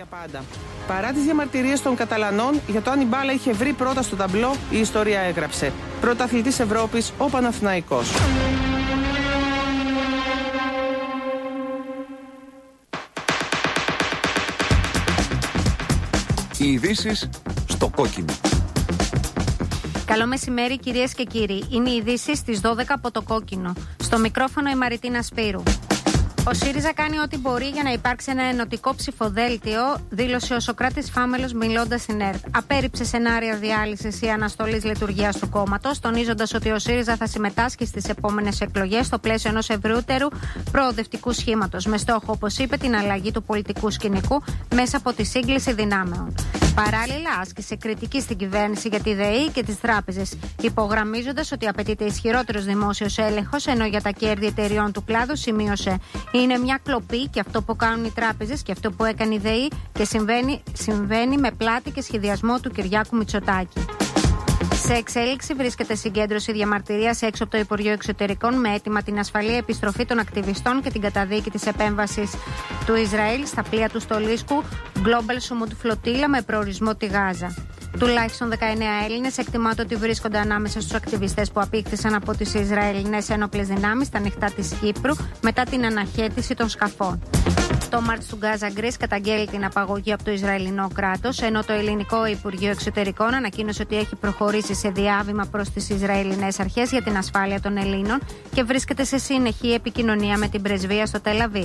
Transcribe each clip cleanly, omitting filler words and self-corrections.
για πάντα. Παρά τις διαμαρτυρίες των Καταλανών για το αν η μπάλα είχε βρει πρώτα στο ταμπλό, η ιστορία έγραψε. Πρωταθλητής Ευρώπης ο Παναθηναϊκός. Οι ειδήσεις στο κόκκινο. Καλό μεσημέρι κυρίες και κύριοι. Είναι οι ειδήσεις στις 12 από το κόκκινο. Στο μικρόφωνο η Μαριτίνα Σπύρου. Ο ΣΥΡΙΖΑ κάνει ό,τι μπορεί για να υπάρξει ένα ενωτικό ψηφοδέλτιο, δήλωσε ο Σωκράτης Φάμελος μιλώντας στην ΕΡΤ. Απέρριψε σενάρια διάλυσης ή αναστολής λειτουργίας του κόμματος, τονίζοντας ότι ο ΣΥΡΙΖΑ θα συμμετάσχει στις επόμενες εκλογές στο πλαίσιο ενός ευρύτερου προοδευτικού σχήματος, με στόχο, όπως είπε, την αλλαγή του πολιτικού σκηνικού μέσα από τη σύγκληση δυνάμεων. Παράλληλα, άσκησε κριτική στην κυβέρνηση για τη ΔΕΗ και τις τράπεζες, υπογραμμίζοντας ότι απαιτείται ισχυρότερος δημόσιος έλεγχος, ενώ για τα κέρδη εταιριών του κλάδου σημείωσε: είναι μια κλοπή και αυτό που κάνουν οι τράπεζες και αυτό που έκανε η ΔΕΗ και συμβαίνει με πλάτη και σχεδιασμό του Κυριάκου Μητσοτάκη. Σε εξέλιξη βρίσκεται συγκέντρωση διαμαρτυρίας έξω από το Υπουργείο Εξωτερικών με αίτημα την ασφαλή επιστροφή των ακτιβιστών και την καταδίκη της επέμβασης του Ισραήλ στα πλοία του Στολίσκου Global Sumut Flotilla με προορισμό τη Γάζα. Τουλάχιστον 19 Έλληνες εκτιμάται ότι βρίσκονται ανάμεσα στους ακτιβιστές που απήχθησαν από τις Ισραηλινές ένοπλες δυνάμεις στα νυχτά της Κύπρου μετά την αναχέτηση των σκαφών. Το Μάρτς του Γκάζα Γκρίς καταγγέλει την απαγωγή από το Ισραηλινό κράτος, ενώ το Ελληνικό Υπουργείο Εξωτερικών ανακοίνωσε ότι έχει προχωρήσει σε διάβημα προς τις Ισραηλινές αρχές για την ασφάλεια των Ελλήνων και βρίσκεται σε συνεχή επικοινωνία με την πρεσβεία στο Τελ Αβίβ.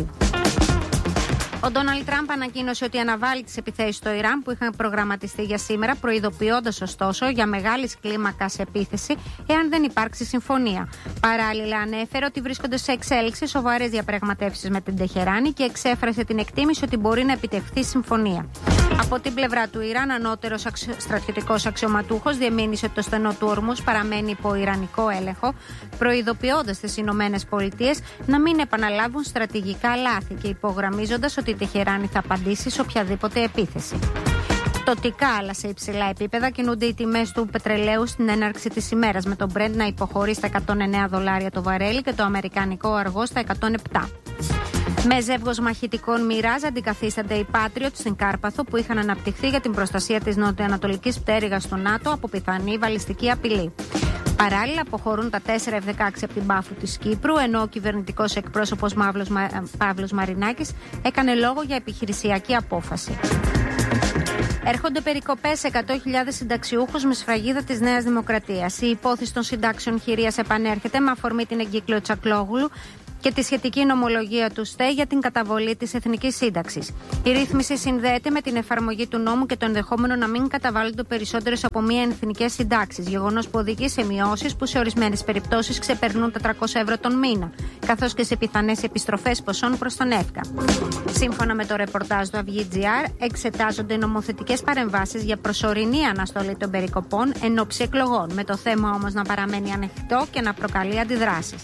Ο Ντόναλντ Τραμπ ανακοίνωσε ότι αναβάλει τις επιθέσεις στο Ιράν που είχαν προγραμματιστεί για σήμερα, προειδοποιώντας ωστόσο για μεγάλης κλίμακας επίθεση εάν δεν υπάρξει συμφωνία. Παράλληλα, ανέφερε ότι βρίσκονται σε εξέλιξη σοβαρές διαπραγματεύσεις με την Τεχεράνη και εξέφρασε την εκτίμηση ότι μπορεί να επιτευχθεί συμφωνία. Από την πλευρά του Ιράν, ανώτερος στρατιωτικός αξιωματούχος διεμήνυσε ότι το στενό του Ορμούς παραμένει υπό ιρανικό έλεγχο, προειδοποιώντας τις Ηνωμένες Πολιτείες να μην επαναλάβουν στρατηγικά λάθη και υπογραμμίζοντας ότι η Τεχεράνη θα απαντήσει σε οποιαδήποτε επίθεση. Πτωτικά αλλά σε υψηλά επίπεδα κινούνται οι τιμές του πετρελαίου στην έναρξη της ημέρας, με το Brent να υποχωρεί στα $109 το βαρέλι και το αμερικανικό αργό στα 107. Με ζεύγος μαχητικών Μιράζ αντικαθίστανται οι Patriot στην Κάρπαθο που είχαν αναπτυχθεί για την προστασία της νοτιοανατολικής πτέρυγας του ΝΑΤΟ από πιθανή βαλιστική απειλή. Παράλληλα, αποχωρούν τα 4 F-16 από την Πάφου της Κύπρου, ενώ ο κυβερνητικός εκπρόσωπος Παύλος Μαρινάκης έκανε λόγο για επιχειρησιακή απόφαση. Έρχονται περικοπές σε 100.000 συνταξιούχους με σφραγίδα της Νέας Δημοκρατίας. Η υπόθεση των συντάξεων χειρίας επανέρχεται με αφορμή την εγκύκλιο Τσακλόγλου και τη σχετική νομολογία του ΣΤΕ για την καταβολή της Εθνικής Σύνταξης. Η ρύθμιση συνδέεται με την εφαρμογή του νόμου και το ενδεχόμενο να μην καταβάλλονται περισσότερες από μία εθνικές συντάξεις, γεγονός που οδηγεί σε μειώσεις που σε ορισμένες περιπτώσεις ξεπερνούν τα 300 ευρώ τον μήνα, καθώς και σε πιθανές επιστροφές ποσών προς τον ΕΦΚΑ. Σύμφωνα με το ρεπορτάζ του Αυγή.gr, εξετάζονται νομοθετικές παρεμβάσεις για προσωρινή αναστολή των περικοπών εν ώψη εκλογών, με το θέμα όμως να παραμένει ανοιχτό και να προκαλεί αντιδράσεις.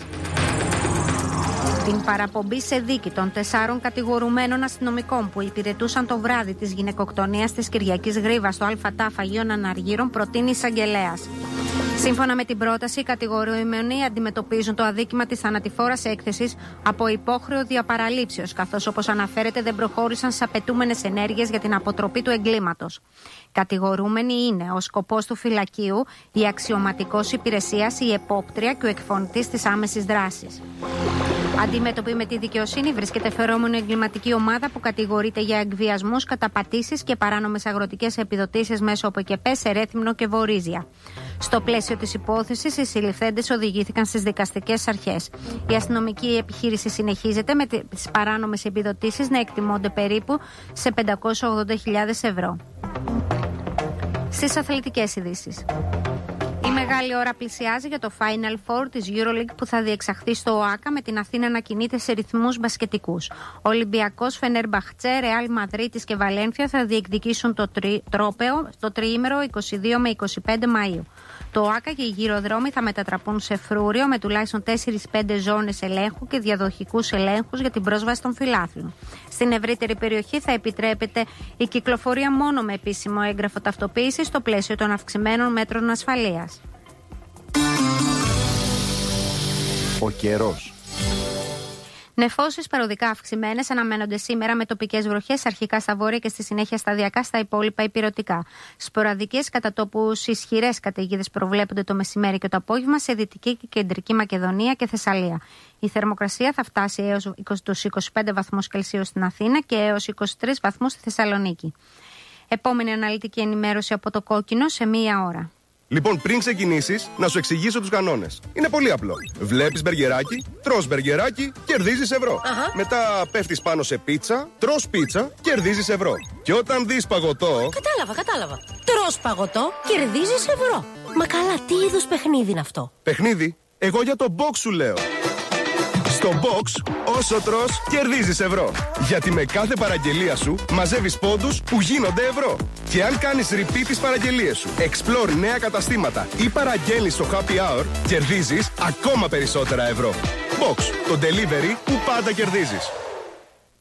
Την παραπομπή σε δίκη των 4 κατηγορουμένων αστυνομικών που υπηρετούσαν το βράδυ της γυναικοκτονίας της Κυριακής Γρίβας στο ΑΤΑΦ Αγίων Αναργύρων προτείνει εισαγγελέας. Σύμφωνα με την πρόταση, οι κατηγορουμένοι αντιμετωπίζουν το αδίκημα της θανατηφόρας έκθεσης από υπόχρεο διαπαραλήψεως, καθώς όπως αναφέρεται δεν προχώρησαν στις απαιτούμενες ενέργειες για την αποτροπή του εγκλήματος. Κατηγορούμενοι είναι ο σκοπός του φυλακίου, η αξιωματικός υπηρεσίας, η επόπτρια και ο εκφωνητής της άμεσης δράσης. Αντιμέτωπη με τη δικαιοσύνη βρίσκεται φερόμενη εγκληματική ομάδα που κατηγορείται για εκβιασμούς, καταπατήσεις και παράνομες αγροτικές επιδοτήσεις μέσω από ΕΚΕΠΕ σε Ρέθυμνο και Βορίζια. Στο πλαίσιο της υπόθεσης, οι συλληφθέντες οδηγήθηκαν στις δικαστικές αρχές. Η αστυνομική επιχείρηση συνεχίζεται με τις παράνομες επιδοτήσεις να εκτιμώνται περίπου σε 580.000 ευρώ. Στις αθλητικές ειδήσεις. Η μεγάλη ώρα πλησιάζει για το Final Four της EuroLeague που θα διεξαχθεί στο ΟΑΚΑ με την Αθήνα να κινείται σε ρυθμούς μπασκετικούς. Ολυμπιακός, Φενερμπαχτσέ, Ρεάλ Μαδρίτης και Βαλένθια θα διεκδικήσουν το τρόπαιο στο τριήμερο 22 με 25 Μαΐου. Το ΟΑΚΑ και οι γυροδρόμοι θα μετατραπούν σε φρούριο με τουλάχιστον 4-5 ζώνες ελέγχου και διαδοχικούς ελέγχους για την πρόσβαση των φιλάθλων. Στην ευρύτερη περιοχή θα επιτρέπεται η κυκλοφορία μόνο με επίσημο έγγραφο ταυτοποίησης στο πλαίσιο των αυξημένων μέτρων ασφαλείας. Ο καιρός. Νεφώσεις παροδικά αυξημένες αναμένονται σήμερα με τοπικές βροχές, αρχικά στα βόρεια και στη συνέχεια σταδιακά στα υπόλοιπα ηπειρωτικά. Σποραδικές κατά τόπους ισχυρές καταιγίδες προβλέπονται το μεσημέρι και το απόγευμα σε Δυτική και Κεντρική Μακεδονία και Θεσσαλία. Η θερμοκρασία θα φτάσει έως τους 25 βαθμούς Κελσίου στην Αθήνα και έως 23 βαθμούς στη Θεσσαλονίκη. Επόμενη αναλυτική ενημέρωση από το Κόκκινο σε 1 ώρα. Λοιπόν, πριν ξεκινήσεις, να σου εξηγήσω τους κανόνες. Είναι πολύ απλό. Βλέπεις μπεργκεράκι, τρως μπεργκεράκι, κερδίζεις ευρώ. Μετά πέφτεις πάνω σε πίτσα, τρως πίτσα, κερδίζεις ευρώ. Και όταν δεις παγωτό. Κατάλαβα. Τρως παγωτό, κερδίζεις ευρώ. Μα καλά, τι είδους παιχνίδι είναι αυτό? Παιχνίδι? Εγώ για το box σου λέω. Στο box, όσο τρως, κερδίζεις ευρώ. Γιατί με κάθε παραγγελία σου μαζεύεις πόντους που γίνονται ευρώ. Και αν κάνεις repeat τις παραγγελίες σου, explore νέα καταστήματα ή παραγγέλνεις στο happy hour, κερδίζεις ακόμα περισσότερα ευρώ. Box, το delivery που πάντα κερδίζεις.